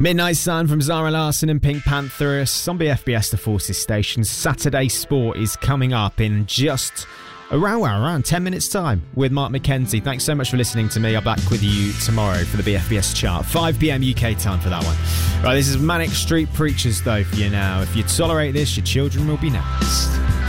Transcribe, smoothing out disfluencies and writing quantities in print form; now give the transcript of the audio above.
Midnight Sun from Zara Larsson and Pink Pantheress on BFBS The Forces station. Saturday Sport is coming up in just around 10 minutes time with Mark McKenzie. Thanks so much for listening to me. I'll be back with you tomorrow for the BFBS chart. 5 p.m. UK time for that one. Right, this is Manic Street Preachers though for you now. If you tolerate this, your children will be next.